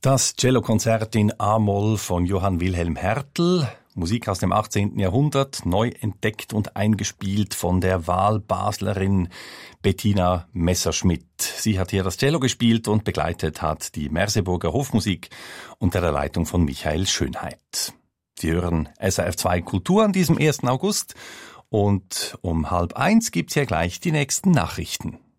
Das Cellokonzert in A-Moll von Johann Wilhelm Hertel, Musik aus dem 18. Jahrhundert, neu entdeckt und eingespielt von der Wahlbaslerin Bettina Messerschmidt. Sie hat hier das Cello gespielt und begleitet hat die Merseburger Hofmusik unter der Leitung von Michael Schönheit. Sie hören SRF2 Kultur an diesem 1. August und um 12:30 gibt's hier gleich die nächsten Nachrichten.